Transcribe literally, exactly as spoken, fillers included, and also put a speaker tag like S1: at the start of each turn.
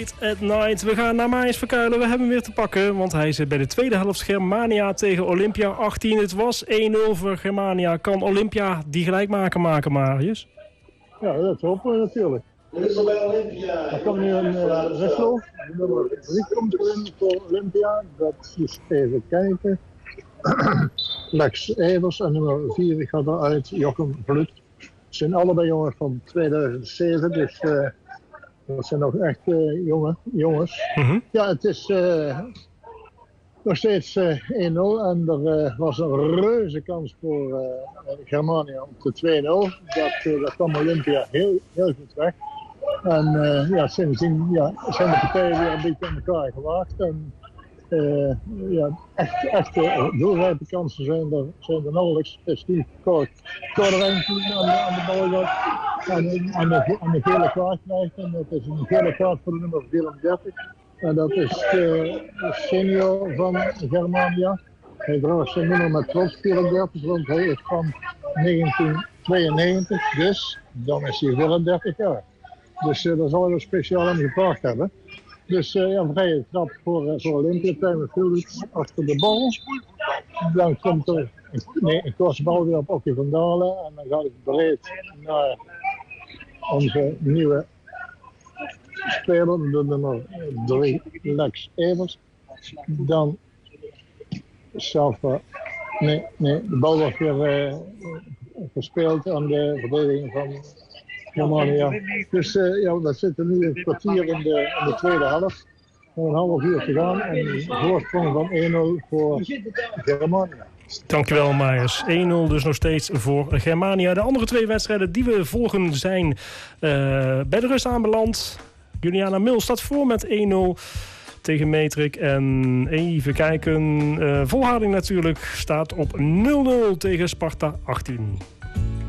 S1: Late at Night. We gaan naar Maijs Verkuilen. We hebben hem weer te pakken, want hij zit bij de tweede helft Germania tegen Olympia achttien. Het was één nul voor Germania. Kan Olympia die gelijkmaker maken, Marius?
S2: Ja, dat hopen we natuurlijk. Er komt nu een uh, wissel. Nummer drie komt erin voor Olympia. Dat is even kijken. Lex Evers en nummer vier gaat eruit, Jochem Vlut. Het zijn allebei jongens van tweeduizend zeven, dus uh, dat zijn nog echt uh, jonge, jongens. Mm-hmm. Ja, het is uh, nog steeds uh, één nul en er uh, was een reuze kans voor uh, Germania op de twee nul. Dat, uh, dat kwam Olympia heel, heel goed weg. En uh, ja, sindsdien ja, zijn de partijen weer een beetje aan elkaar gewaagd. En, Uh, ja, echt, echt uh, doelrijpe kansen zijn er, zijn er nauwelijks. Het is die kort, Korderijn aan de, aan de bal gaat en aan de, aan de gele kaart krijgt. En dat is een gele kaart voor de nummer vierendertig. En dat is de, de senior van Germania. Hij draagt zijn nummer met trots vierendertig, want hij is van negentien tweeënnegentig. Dus dan is hij vierendertig jaar. Dus uh, daar zal hij wel speciaal aan gevraagd hebben. Dus uh, ja, vrije trap voor, uh, voor Olympia. Time Phillips achter de bal. Dan komt er een, nee, een korte bal weer op Okkie van Dalen. En dan gaat het breed naar onze nieuwe speler, de nummer drie, Lex Evers. Dan zelf, uh, nee, nee, de bal wordt weer uh, gespeeld aan de verdediging van Germania. Dus uh, ja, we zitten nu een kwartier in de, in de tweede helft. Een half uur te gaan en een voorsprong van één nul voor Germania.
S1: Dankjewel, Maijers. één nul dus nog steeds voor Germania. De andere twee wedstrijden die we volgen zijn uh, bij de rust aanbeland. Juliana Mil staat voor met één nul tegen Metrik. En even kijken, uh, Volharding natuurlijk staat op nul nul tegen Sparta achttien.